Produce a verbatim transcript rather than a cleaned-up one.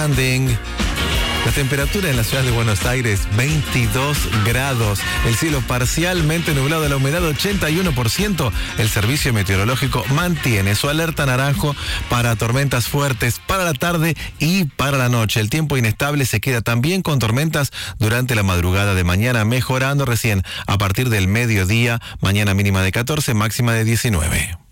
standing. La temperatura en la ciudad de Buenos Aires, veintidós grados. El cielo parcialmente nublado, la humedad ochenta y uno por ciento. El servicio meteorológico mantiene su alerta naranjo para tormentas fuertes para la tarde y para la noche. El tiempo inestable se queda también con tormentas durante la madrugada de mañana, mejorando recién a partir del mediodía. Mañana mínima de catorce, máxima de diecinueve.